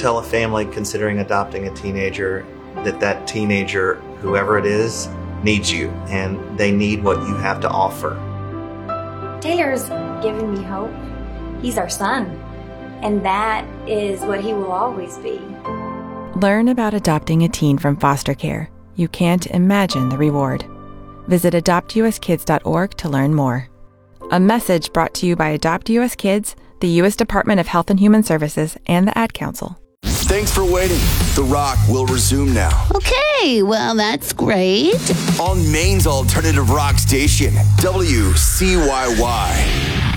tell a family considering adopting a teenager that teenager, whoever it is, needs you, and they need what you have to offer. Taylor's given me hope. He's our son, and that is what he will always be. Learn about adopting a teen from foster care. You can't imagine the reward. Visit adoptuskids.org to learn more. A message brought to you by Adopt US Kids, the U.S. Department of Health and Human Services, and the Ad Council. Thanks for waiting. The Rock will resume now. Okay, well, that's great. On Maine's alternative rock station, WCYY.